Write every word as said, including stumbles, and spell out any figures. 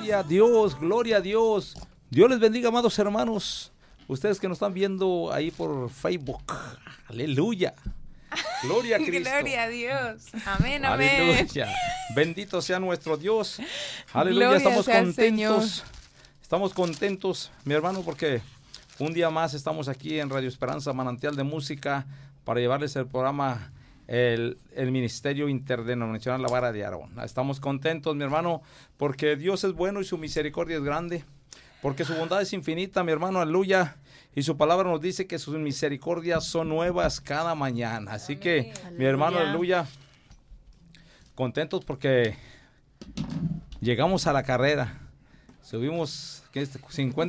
Gloria a Dios, gloria a Dios. Dios les bendiga, amados hermanos. Ustedes que nos están viendo ahí por Facebook. Aleluya. Gloria a Cristo. Gloria a Dios. Amén, amén. Aleluya. Bendito sea nuestro Dios. Aleluya. Gloria Estamos sea el contentos. Señor. Estamos contentos, mi hermano, porque un día más estamos aquí en Radio Esperanza, Manantial de Música, para llevarles el programa, el, el Ministerio Interdenominacional La Vara de Aarón. Estamos contentos, mi hermano, porque Dios es bueno y su misericordia es grande, porque su bondad es infinita, mi hermano, aleluya. Y su palabra nos dice que sus misericordias son nuevas cada mañana. Así Amén. que, aleluya. Mi hermano, aleluya, contentos porque llegamos a la carrera. Subimos cincuenta